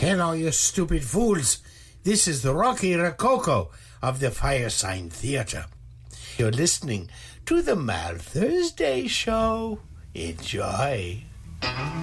Hello, you stupid fools. This is the Rocky Rococo of the Firesign Theatre. You're listening to the Mal Thursday Show. Enjoy.